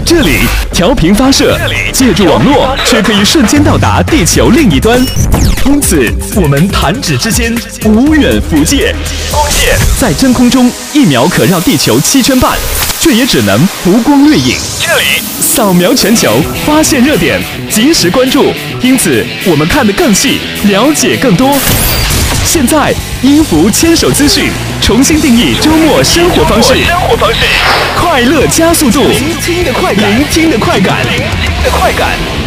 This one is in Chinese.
这里调频发射，借助网络却可以瞬间到达地球另一端。因此，我们弹指之间，无远弗届。在真空中1秒可绕地球7圈半，却也只能浮光掠影。这里扫描全球，发现热点，及时关注。因此，我们看得更细，了解更多。现在，音符牵手资讯重新定义周末生活方式，快乐加速度，聆听的快感。